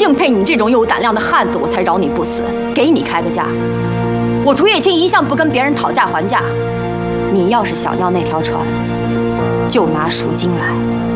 敬佩你这种有胆量的汉子，我才饶你不死，给你开个价。我竹叶青一向不跟别人讨价还价，你要是想要那条船，就拿赎金来。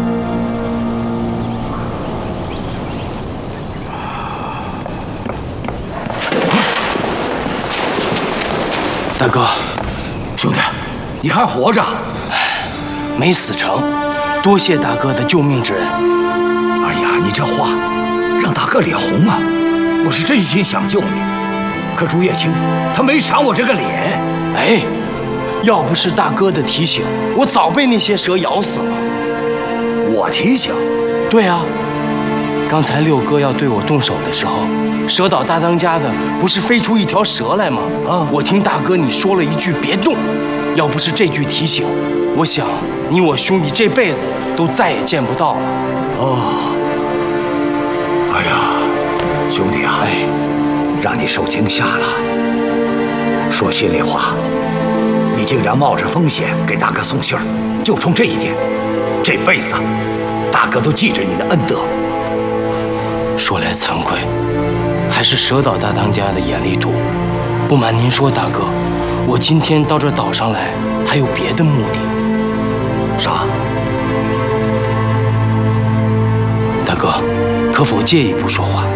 大哥， 兄弟，你还活着？ 没死成，多谢大哥的救命之恩。 哎呀，你这话让大哥脸红啊！我是真心想救你，可竹叶青他没赏我这个脸。 哎，要不是大哥的提醒，我早被那些蛇咬死了。 我提醒？ 对啊，刚才六哥要对我动手的时候，蛇岛大当家的不是飞出一条蛇来吗？啊！我听大哥你说了一句“别动”，要不是这句提醒，我想你我兄弟这辈子都再也见不到了。 哦，哎呀，兄弟啊，哎，让你受惊吓了。说心里话，你竟然冒着风险给大哥送信儿，就冲这一点，这辈子大哥都记着你的恩德。 说来惭愧，还是蛇岛大当家的眼力毒。不瞒您说，大哥，我今天到这岛上来还有别的目的。 啥？ 大哥，可否介意不说话？